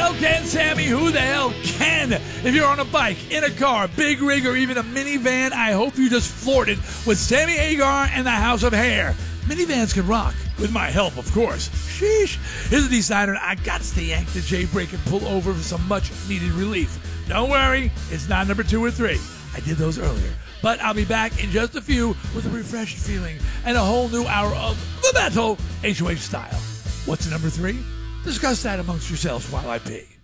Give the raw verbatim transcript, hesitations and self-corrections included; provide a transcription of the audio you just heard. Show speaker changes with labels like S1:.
S1: hell can, Sammy? Who the hell can? If you're on a bike, in a car, big rig, or even a minivan, I hope you just floored it with Sammy Hagar and the House of Hair. Minivans can rock, with my help, of course. Sheesh. Here's a decider. I got to yank the J-brake and pull over for some much-needed relief. Don't worry, it's not number two or three. I did those earlier. But I'll be back in just a few with a refreshed feeling and a whole new hour of the metal H O H style. What's number three? Discuss that amongst yourselves while I pee.